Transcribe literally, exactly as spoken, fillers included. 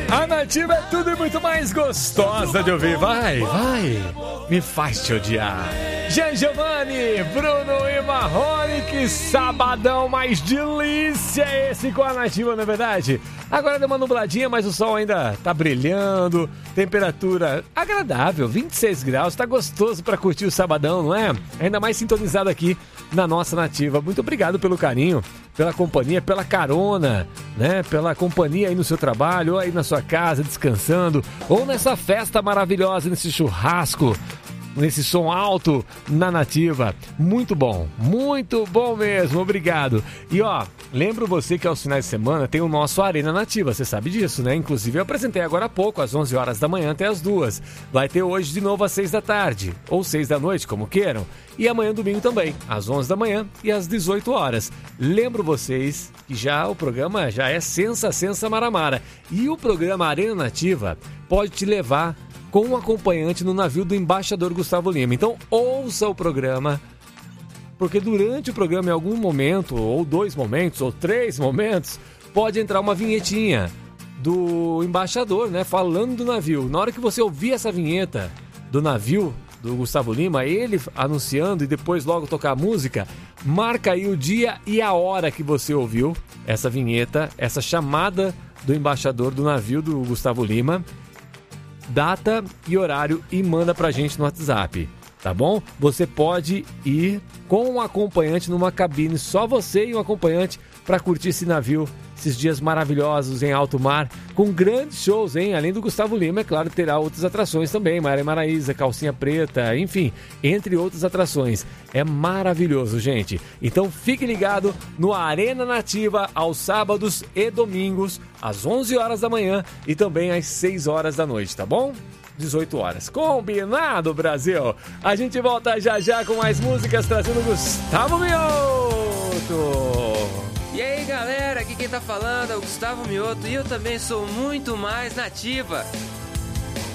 A Nativa é tudo e muito mais gostosa de ouvir. Vai, vai, me faz te odiar. Jean Giovanni, Bruno e Marrone, que sabadão mais delícia esse com a Nativa, não é verdade? Agora deu uma nubladinha, mas o sol ainda tá brilhando, temperatura agradável, vinte e seis graus, tá gostoso pra curtir o sabadão, não é? Ainda mais sintonizado aqui na nossa Nativa. Muito obrigado pelo carinho, pela companhia, pela carona, né? Pela companhia aí no seu trabalho, ou aí na sua casa descansando, ou nessa festa maravilhosa, nesse churrasco, nesse som alto na Nativa. Muito bom, muito bom mesmo, obrigado. E ó, lembro você que aos finais de semana tem o nosso Arena Nativa, você sabe disso, né? Inclusive eu apresentei agora há pouco, às onze horas da manhã até às duas. Vai ter hoje de novo às seis da tarde, ou seis da noite, como queiram. E amanhã domingo também, às onze da manhã e às dezoito horas. Lembro vocês que já o programa já é Sensa Sensa Maramara. E o programa Arena Nativa pode te levar com um acompanhante no navio do embaixador Gustavo Lima. Então ouça o programa, porque durante o programa, em algum momento, ou dois momentos, ou três momentos, pode entrar uma vinhetinha do embaixador, né, falando do navio. Na hora que você ouvir essa vinheta do navio do Gustavo Lima, ele anunciando e depois logo tocar a música, marca aí o dia e a hora que você ouviu essa vinheta, essa chamada do embaixador do navio do Gustavo Lima, data e horário, e manda pra gente no WhatsApp, tá bom? Você pode ir com um acompanhante numa cabine, só você e um acompanhante, para curtir esse navio, esses dias maravilhosos em alto mar, com grandes shows, hein? Além do Gustavo Lima, é claro, terá outras atrações também, Maria Maraíza, Calcinha Preta, enfim, entre outras atrações. É maravilhoso, gente. Então fique ligado no Arena Nativa aos sábados e domingos, às onze horas da manhã e também às seis horas da noite, tá bom? dezoito horas. Combinado, Brasil? A gente volta já já com mais músicas, trazendo Gustavo Mioto. E aí, galera, aqui quem tá falando é o Gustavo Mioto e eu também sou muito mais Nativa.